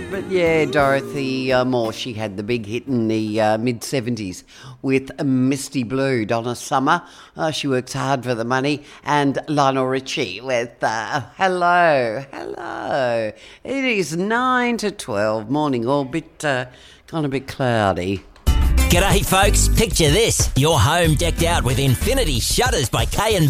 But yeah, Dorothy Moore, she had the big hit in the mid-70s with Misty Blue. Donna Summer, she works hard for the money. And Lionel Richie with Hello, Hello. It is 9 to 12, morning, all bit, kind of a bit cloudy. G'day folks, picture this. Your home decked out with Infinity Shutters by K&B.